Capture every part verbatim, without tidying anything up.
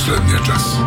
последния час.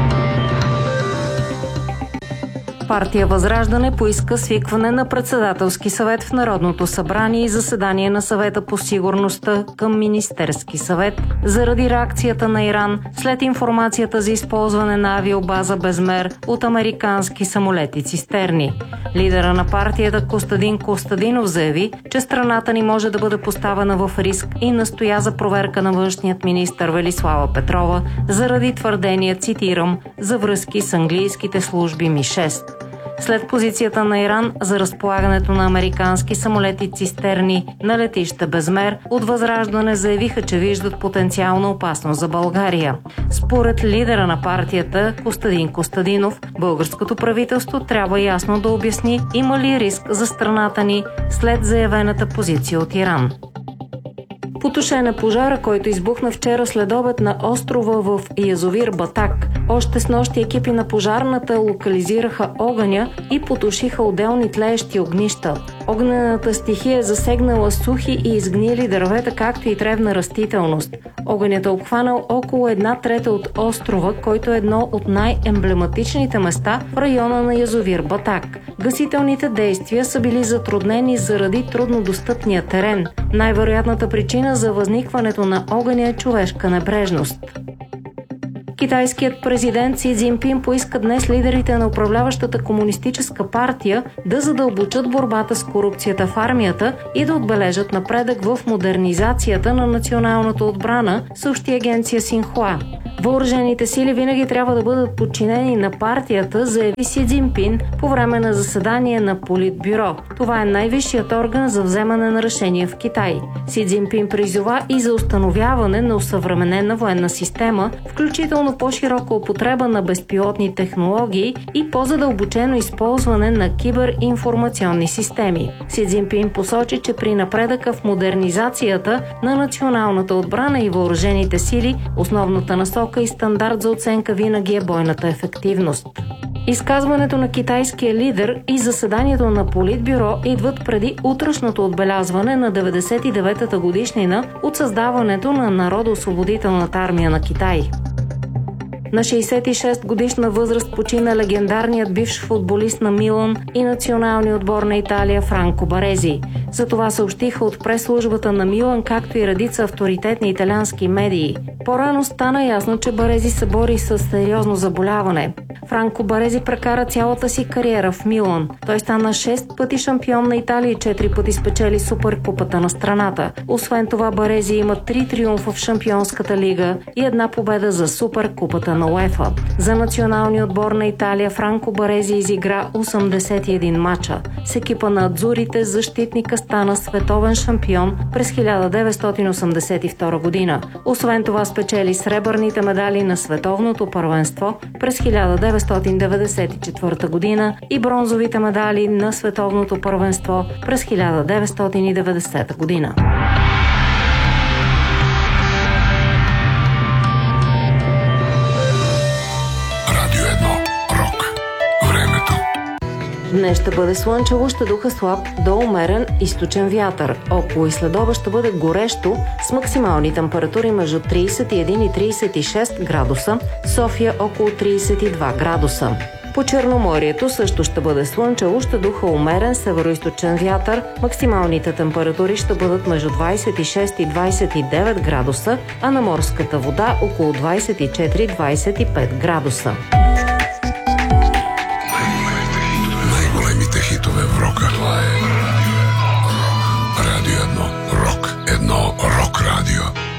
Партия Възраждане поиска свикване на председателски съвет в Народното събрание и заседание на съвета по сигурността към Министерски съвет заради реакцията на Иран след информацията за използване на авиобаза Безмер от американски самолети-цистерни. Лидера на партията Костадин Костадинов заяви, че страната ни може да бъде поставена в риск и настоя за проверка на външният министър Велислава Петрова заради твърдения, цитирам, за връзки с английските служби Ми шест. След позицията на Иран за разполагането на американски самолети-цистерни на летище Безмер, от Възраждане заявиха, че виждат потенциална опасност за България. Според лидера на партията Костадин Костадинов, българското правителство трябва ясно да обясни има ли риск за страната ни след заявената позиция от Иран. Потушен е пожара, който избухна вчера следобед на острова в язовир Батак. Още снощи екипи на пожарната локализираха огъня и потушиха отделни тлеещи огнища. Огнената стихия е засегнала сухи и изгнили дървета, както и тревна растителност. Огънят е обхванал около една трета от острова, който е едно от най-емблематичните места в района на язовир Батак. Гасителните действия са били затруднени заради труднодостъпния терен. Най-вероятната причина за възникването на огъня е човешка небрежност. Китайският президент Си Цзинпин поиска днес лидерите на управляващата комунистическа партия да задълбочат борбата с корупцията в армията и да отбележат напредък в модернизацията на националната отбрана, съобщи агенция Синхуа. Въоръжените сили винаги трябва да бъдат подчинени на партията, заяви Си Цзинпин по време на заседание на Политбюро. Това е най-висшият орган за вземане на решения в Китай. Си Цзинпин призова и за установяване на усъвременена военна система, включително по-широка употреба на безпилотни технологии и по-задълбочено използване на киберинформационни системи. Си Цзинпин посочи, че при напредъка в модернизацията на националната отбрана и въоръжените сили, основната насока и стандарт за оценка винаги е бойната ефективност. Изказването на китайския лидер и заседанието на Политбюро идват преди утрешното отбелязване на деветдесет и деветата годишнина от създаването на Народно-освободителната армия на Китай. На шейсет и шест годишна възраст почина легендарният бивш футболист на Милан и националния отбор на Италия Франко Барези. За това съобщиха от прес-службата на Милан, както и редица авторитетни италиански медии. По-рано стана ясно, че Барези се бори с сериозно заболяване. Франко Барези прекара цялата си кариера в Милан. Той стана шест пъти шампион на Италия и четири пъти спечели Суперкупата на страната. Освен това, Барези има три триумфа в Шампионската лига и една победа за Суперкупата на УЕФА. За националния отбор на Италия Франко Барези изигра осемдесет и един мача. С екипа на адзурите защитника стана световен шампион през хиляда деветстотин осемдесет и втора година. Освен това спечели сребърните медали на световното първенство през хиляда деветстотин деветдесет и четвърта година и бронзовите медали на световното първенство през хиляда деветстотин и деветдесета година. Днес ще бъде слънчево, ще духа слаб до умерен източен вятър. Около и следобед ще бъде горещо с максимални температури между трийсет и един и трийсет и шест градуса, София около трийсет и два градуса. По Черноморието също ще бъде слънчево, ще духа умерен североизточен вятър, максималните температури ще бъдат между двийсет и шест и двийсет и девет градуса, а на морската вода около двийсет и четири до двийсет и пет градуса. Хитове в рока. Това е Радио едно. Рок. Едно рок радио.